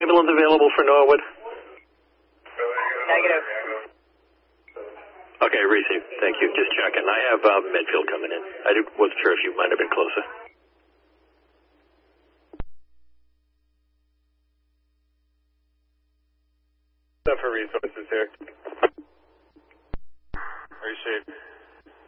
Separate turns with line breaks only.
Ambulance available for Norwood?
Negative.
Okay, receive. Thank you. Just checking. I have Medfield coming in. I wasn't sure if you might have been closer.
Stuff for resources here. Appreciate it.